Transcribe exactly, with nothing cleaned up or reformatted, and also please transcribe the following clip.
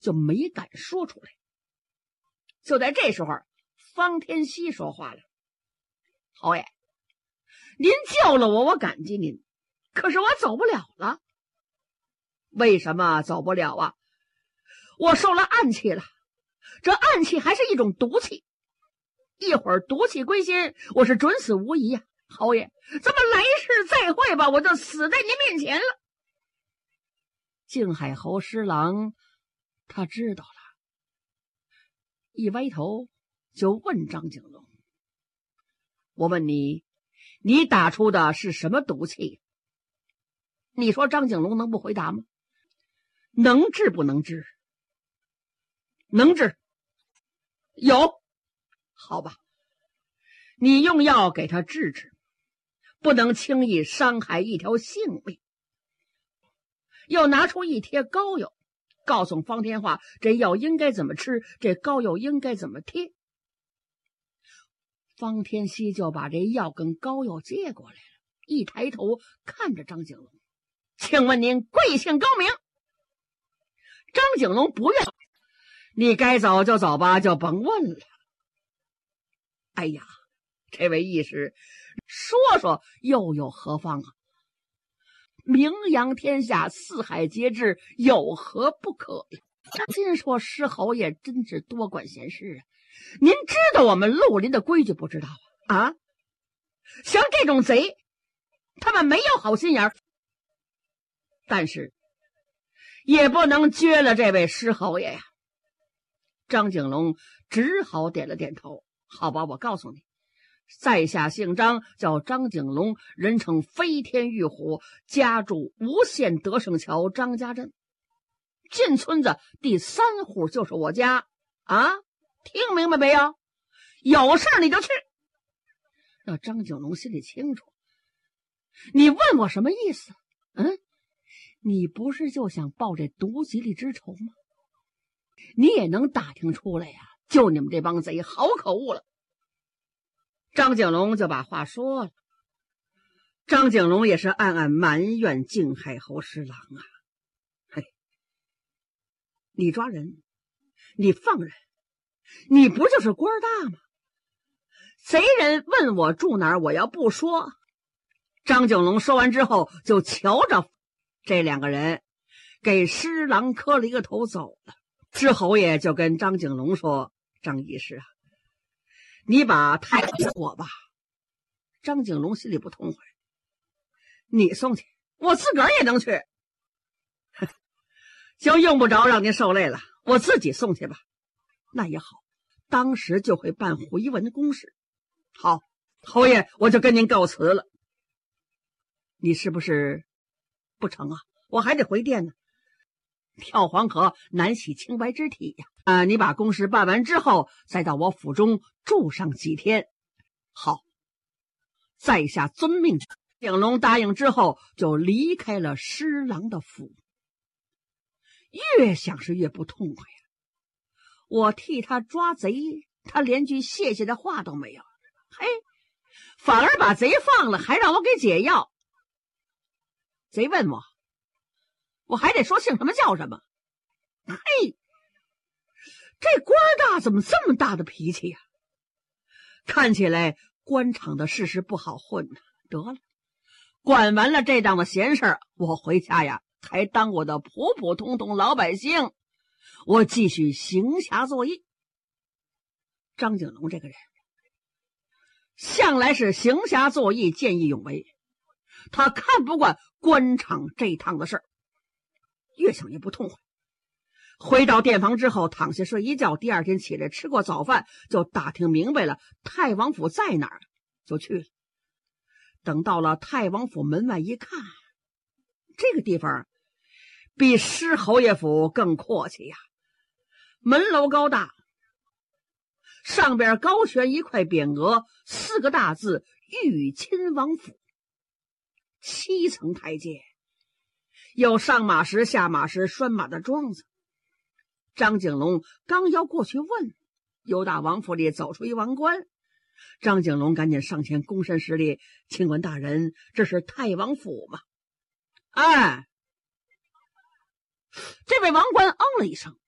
就没敢说出来。就在这时候，方天锡说话了：“侯爷，您救了我，我感激您，可是我走不了了。”“为什么走不了啊？”“我受了暗气了，这暗气还是一种毒气，一会儿毒气归心，我是准死无疑呀、啊。侯爷，咱们来世再会吧，我就死在您面前了。”靖海侯施琅他知道了，一歪头就问张景龙：“我问你，你打出的是什么毒气？”你说张景龙能不回答吗？能治不能治？能治。有。好吧，你用药给他治治，不能轻易伤害一条性命。又拿出一贴膏药，告诉方天画这药应该怎么吃，这膏药应该怎么贴。方天锡就把这药跟膏药接过来了，一抬头看着张景龙：“请问您贵姓高明？”张景龙不愿：“你该走就走吧，就甭问了。”“哎呀，这位义士，说说又有何妨啊？名扬天下，四海皆知，有何不可呀？”今说施侯爷真是多管闲事啊！您知道我们绿林的规矩不知道啊？啊，像这种贼，他们没有好心眼儿，但是也不能撅了这位施侯爷呀。张景龙只好点了点头：“好吧，我告诉你，在下姓张，叫张景龙，人称飞天玉虎，家住无县德胜桥张家镇，进村子第三户就是我家啊！听明白没有？有事你就去。”那张景龙心里清楚，你问我什么意思？嗯，你不是就想报这毒吉利之仇吗？你也能打听出来呀、啊！就你们这帮贼好可恶了。张景龙就把话说了。张景龙也是暗暗埋怨靖海侯施琅啊，嘿，你抓人，你放人，你不就是官大吗？贼人问我住哪儿，我要不说。张景龙说完之后，就瞧着这两个人，给施琅磕了一个头走了。施侯爷就跟张景龙说：“张义士啊，你把太尉给我吧。”张景龙心里不痛快：“你送去，我自个儿也能去。”就用不着让您受累了，我自己送去吧。那也好，当时就会办回文公事。好，侯爷，我就跟您告辞了。你是不是不成啊？我还得回殿呢。跳黄河难洗清白之体呀！啊，你把公事办完之后，再到我府中住上几天。好，在下遵命。景龙答应之后，就离开了施琅的府。越想是越不痛快呀！我替他抓贼，他连句谢谢的话都没有，嘿，反而把贼放了，还让我给解药。贼问我，我还得说姓什么叫什么。嘿，这官大怎么这么大的脾气呀？看起来官场的事事不好混呢。得了，管完了这档子闲事，我回家呀，还当我的普普通通老百姓，我继续行侠作义。张景龙这个人向来是行侠作义，见义勇为，他看不惯官场这趟的事儿，越想越不痛快。回到殿房之后，躺下睡一觉，第二天起来吃过早饭，就打听明白了太王府在哪儿，就去了。等到了太王府门外一看，这个地方比施侯爷府更阔气呀！门楼高大，上边高悬一块匾额，四个大字“玉亲王府”，七层台阶，有上马时、下马时拴马的桩子。张景龙刚要过去问，由大王府里走出一王官。张景龙赶紧上前躬身施礼：“清官大人，这是太王府吗？”哎，这位王官嗯了一声，